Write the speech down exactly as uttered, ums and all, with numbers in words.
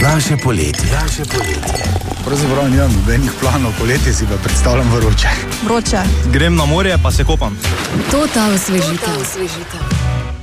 Naše poletje. Naše poletje. Pravzaprav nimam nobenih planov, poletje si pa predstavljam vroče. Vroče. Grem na morje pa se kopam. To ta osvežitev.